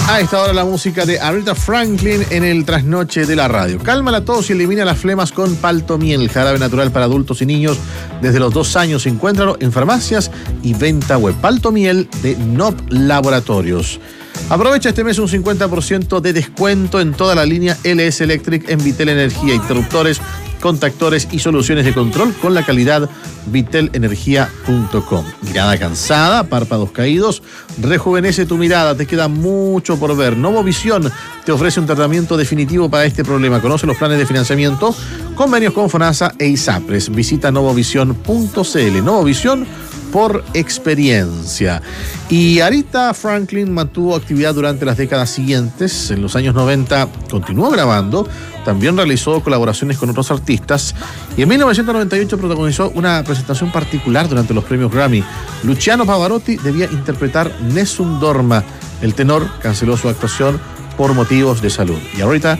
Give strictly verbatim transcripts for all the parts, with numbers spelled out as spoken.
A esta hora la música de Aretha Franklin en el trasnoche de la radio. Calma la tos y elimina las flemas con Paltomiel, jarabe natural para adultos y niños desde los dos años. Encuéntralo en farmacias y venta web. Paltomiel de N O P Laboratorios. Aprovecha este mes un cincuenta por ciento de descuento en toda la línea L S Electric en Vitel Energía, interruptores, contactores y soluciones de control con la calidad vitel energía punto com. Mirada cansada, párpados caídos, rejuvenece tu mirada, te queda mucho por ver. Novovisión te ofrece un tratamiento definitivo para este problema. Conoce los planes de financiamiento, convenios con FONASA e ISAPRES. Visita novovisión punto c l. Novovisión por experiencia. Y Aretha Franklin mantuvo actividad durante las décadas siguientes. En los años noventa continuó grabando, también realizó colaboraciones con otros artistas y en mil novecientos noventa y ocho protagonizó una presentación particular durante los premios Grammy. Luciano Pavarotti debía interpretar Nessun Dorma. El tenor canceló su actuación por motivos de salud y Aretha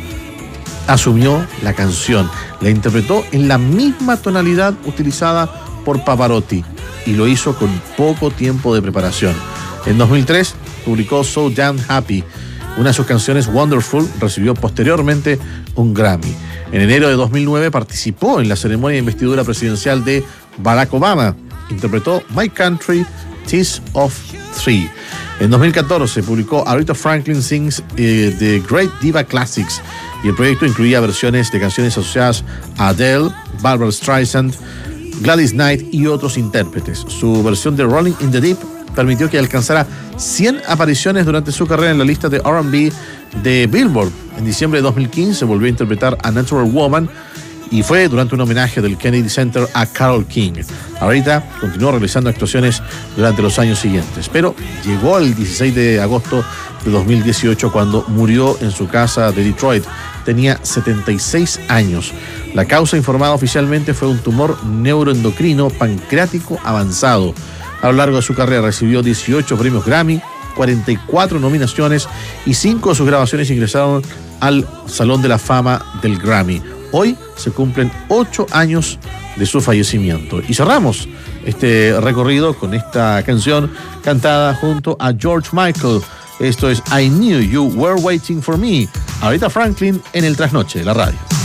asumió la canción. La interpretó en la misma tonalidad utilizada por Pavarotti y lo hizo con poco tiempo de preparación. En dos mil tres publicó So Damn Happy. Una de sus canciones, Wonderful, recibió posteriormente un Grammy. En enero de dos mil nueve participó en la ceremonia de investidura presidencial de Barack Obama. Interpretó My Country, 'Tis of Three. En dos mil catorce publicó Aretha Franklin Sings eh, The Great Diva Classics y el proyecto incluía versiones de canciones asociadas a Adele, Barbra Streisand, Gladys Knight y otros intérpretes. Su versión de Rolling in the Deep permitió que alcanzara cien apariciones durante su carrera en la lista de R and B de Billboard. En diciembre de dos mil quince volvió a interpretar A Natural Woman y fue durante un homenaje del Kennedy Center a Carole King. Aretha continuó realizando actuaciones durante los años siguientes, pero llegó el dieciséis de agosto de dos mil dieciocho cuando murió en su casa de Detroit. Tenía setenta y seis años. La causa informada oficialmente fue un tumor neuroendocrino pancreático avanzado. A lo largo de su carrera recibió dieciocho premios Grammy, cuarenta y cuatro nominaciones y cinco de sus grabaciones ingresaron al Salón de la Fama del Grammy. Hoy se cumplen ocho años de su fallecimiento. Y cerramos este recorrido con esta canción cantada junto a George Michael. Esto es I Knew You Were Waiting For Me. Aretha Franklin en el Trasnoche de la radio.